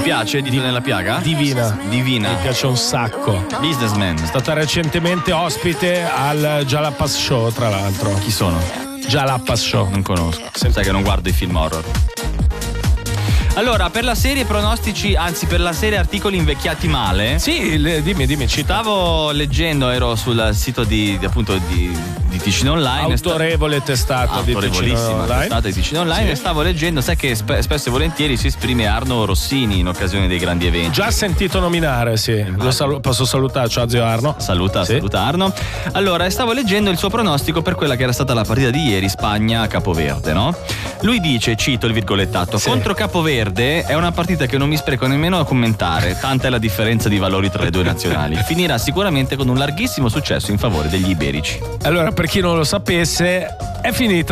piace Dito nella piaga? Divina. Divina. Mi piace un sacco. Businessman. È stata recentemente ospite al Jalapas Show, tra l'altro. Chi sono? Jalapas Show. Non conosco. Sai che non guardo i film horror. Allora, per la serie pronostici, anzi per la serie articoli invecchiati male. Sì, dimmi. Stavo leggendo, ero sul sito di Ticino Online. Autorevole testata di Ticino Online. Di Ticino Online, sì. E stavo leggendo, sai che spesso e volentieri si esprime Arno Rossini in occasione dei grandi eventi. Già sentito nominare, sì. Posso salutare, ciao zio Arno. Saluta Arno. Allora, stavo leggendo il suo pronostico per quella che era stata la partita di ieri, Spagna-Capoverde, no? Lui dice, cito il virgolettato, sì. Contro Capoverde è una partita che non mi spreco nemmeno a commentare, tanta è la differenza di valori tra le due nazionali. Finirà sicuramente con un larghissimo successo in favore degli iberici. Allora, per chi non lo sapesse, è finita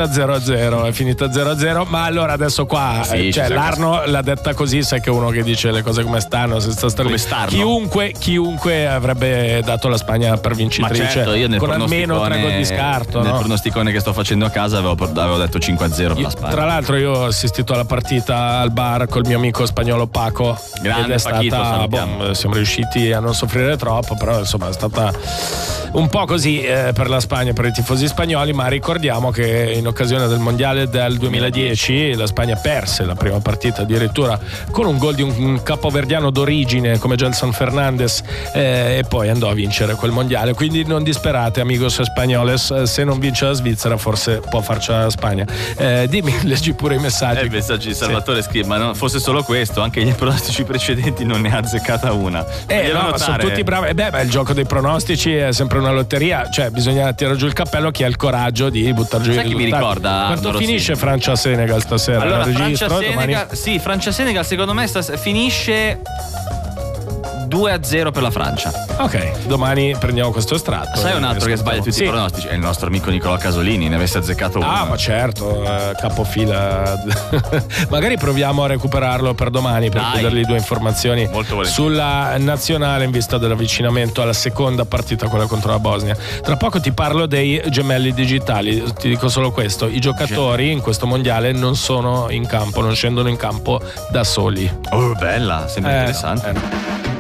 0-0, ma allora adesso qua, sì, l'Arno l'ha detta così, sai che uno che dice le cose come stanno, senza stare come lì. Chiunque avrebbe dato la Spagna per vincitrice, ma certo, io nel con almeno 3 gol di scarto. Nel pronosticone che sto facendo a casa avevo detto 5-0 per la Spagna. Tra l'altro io ho assistito alla partita al bar col mio amico spagnolo Paco. Grande ed è Pachito, stata, siamo riusciti a non soffrire troppo, però insomma è stata un po' così per la Spagna, per i tifosi spagnoli, ma ricordiamo che in occasione del mondiale del 2010 la Spagna perse la prima partita addirittura con un gol di un capoverdiano d'origine come Gelson Fernandez, e poi andò a vincere quel mondiale, quindi non disperate amigos spagnoles, se non vince la Svizzera forse può farcela la Spagna. Dimmi, leggi pure i messaggi. I messaggi di Salvatore scrive, ma non fosse solo questo, anche gli pronostici precedenti non ne ha azzeccata una. No, ma sono tutti bravi. Ma il gioco dei pronostici è sempre una lotteria, cioè bisogna tirare giù il cappello chi ha il coraggio di buttare giù i risultati. Sai chi mi ricorda? Quanto finisce Francia-Senegal stasera? Allora, Francia-Senegal, sì, Francia-Senegal secondo me finisce 2-0 per la Francia. Ok, domani prendiamo questo estratto. Sai un altro che sbaglia tutti i pronostici? È il nostro amico Nicolò Casolini, ne avesse azzeccato uno. Ma certo, capofila. Magari proviamo a recuperarlo per domani per chiedergli 2 informazioni sulla nazionale in vista dell'avvicinamento alla seconda partita, quella contro la Bosnia. Tra poco ti parlo dei gemelli digitali, ti dico solo questo: i giocatori in questo mondiale non sono in campo, non scendono in campo da soli. Oh, bella, sembra interessante.